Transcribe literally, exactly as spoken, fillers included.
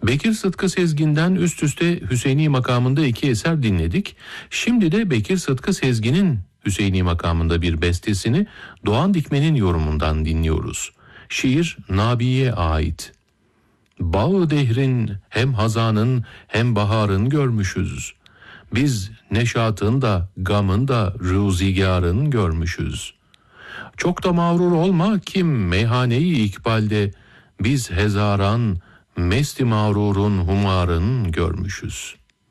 Bekir Sıtkı Sezgin'den üst üste Hüseyni makamında iki eser dinledik. Şimdi de Bekir Sıtkı Sezgin'in Hüseyni makamında bir bestesini Doğan Dikmen'in yorumundan dinliyoruz. Şiir Nabi'ye ait. Bağı dehrin hem hazanın hem baharın görmüşüz. Biz neşatın da gamın da rüzgarın görmüşüz. Çok da mağrur olma kim meyhaneyi ikbalde, biz hezaran mesti mağrurun humarın görmüşüz.